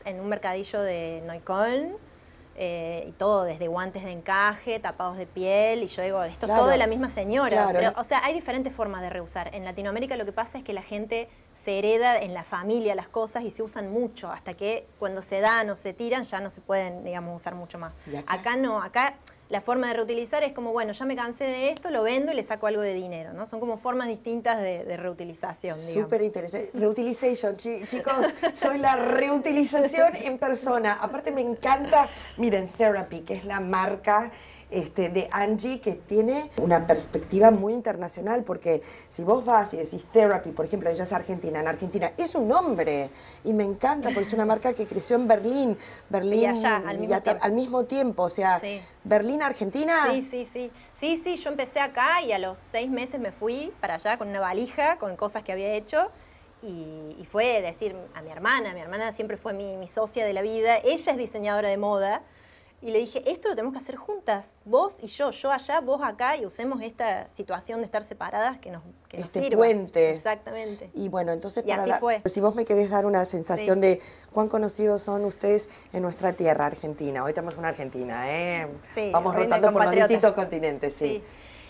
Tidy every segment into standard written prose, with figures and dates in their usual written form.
en un mercadillo de Neukölln, y todo, desde guantes de encaje, tapados de piel, y yo digo, esto es todo de la misma señora. Claro. O sea, hay diferentes formas de reusar. En Latinoamérica lo que pasa es que la gente se hereda en la familia las cosas y se usan mucho, hasta que cuando se dan o se tiran ya no se pueden, digamos, usar mucho más. Acá no, acá la forma de reutilizar es como, bueno, ya me cansé de esto, lo vendo y le saco algo de dinero, ¿no? Son como formas distintas de reutilización, digamos. Súper interesante. Reutilization, chicos, soy la reutilización en persona. Aparte me encanta, miren, Therapy, que es la marca de Angie, que tiene una perspectiva muy internacional, porque si vos vas y decís Therapy, por ejemplo, ella es argentina, en Argentina es un nombre, y me encanta, porque es una marca que creció en Berlín, y allá, al mismo tiempo, o sea, sí. Berlín, Argentina. Sí, yo empecé acá y a los 6 meses me fui para allá con una valija, con cosas que había hecho, y fue decir a mi hermana siempre fue mi socia de la vida, ella es diseñadora de moda, y le dije, esto lo tenemos que hacer juntas, vos y yo allá, vos acá, y usemos esta situación de estar separadas que nos sirva. Puente. Exactamente. Y bueno, entonces, y así fue. Si vos me querés dar una sensación de cuán conocidos son ustedes en nuestra tierra, Argentina. Hoy tenemos una Argentina, ¿eh? Sí, vamos rotando por los distintos continentes, sí.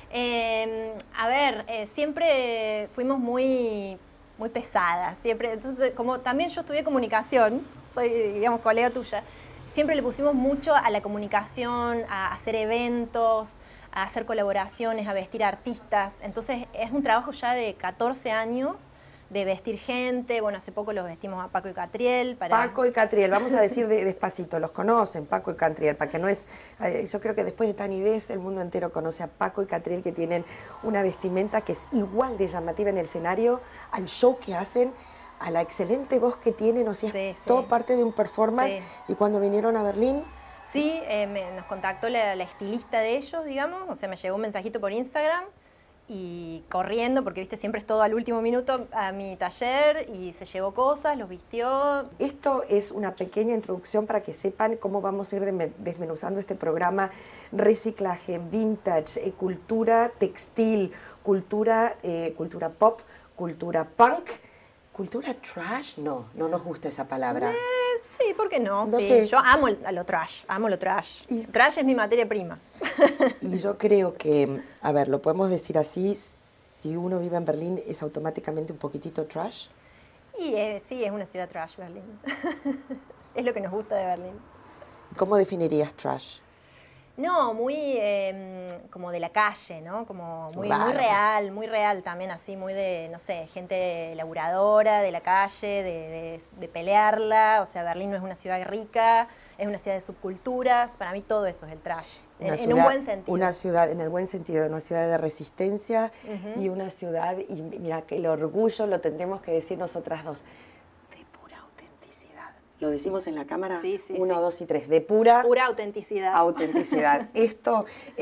A ver, siempre fuimos muy pesadas, siempre. Entonces, como también yo estudié comunicación, soy, digamos, colega tuya, siempre le pusimos mucho a la comunicación, a hacer eventos, a hacer colaboraciones, a vestir artistas. Entonces es un trabajo ya de 14 años de vestir gente. Bueno, hace poco los vestimos a Paco y Catriel. Paco y Catriel, vamos a decir despacito, los conocen, Paco y Catriel, para que no es... yo creo que después de Tani Des, el mundo entero conoce a Paco y Catriel, que tienen una vestimenta que es igual de llamativa en el escenario al show que hacen, a la excelente voz que tienen, o sea, todo parte de un performance. Y cuando vinieron a Berlín... Sí, nos contactó la estilista de ellos, digamos, o sea, me llegó un mensajito por Instagram y corriendo, porque viste, siempre es todo al último minuto, a mi taller, y se llevó cosas, los vistió. Esto es una pequeña introducción para que sepan cómo vamos a ir desmenuzando este programa: reciclaje, vintage, cultura textil, cultura pop, cultura punk. ¿Cultura trash? No nos gusta esa palabra. Sí, ¿por qué no? No sí. sé. Yo amo lo trash, amo lo trash. Trash es mi materia prima. Y yo creo que, a ver, lo podemos decir así, si uno vive en Berlín, ¿es automáticamente un poquitito trash? Y sí, es una ciudad trash, Berlín. Es lo que nos gusta de Berlín. ¿Cómo definirías trash? No, muy como de la calle, ¿no? Como muy real también, así, muy de, no sé, gente laburadora, de la calle, de pelearla. O sea, Berlín no es una ciudad rica, es una ciudad de subculturas. Para mí todo eso es el trash, en un buen sentido. Una ciudad, en el buen sentido, una ciudad de resistencia y una ciudad, y mira, que el orgullo lo tendremos que decir nosotras dos, de pura autenticidad. ¿Lo decimos en la cámara? Sí. 1, 2 y 3. De pura autenticidad. Autenticidad. Esto